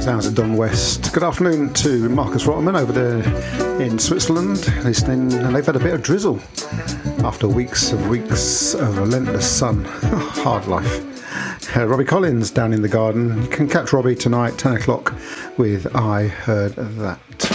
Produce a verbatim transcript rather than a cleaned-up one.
Sounds at Don West. Good afternoon to Marcus Rotterman over there in Switzerland, listening, and they've had a bit of drizzle after weeks of weeks of relentless sun. Hard life. Uh, Robbie Collins down in the garden. You can catch Robbie tonight, ten o'clock, with I Heard That.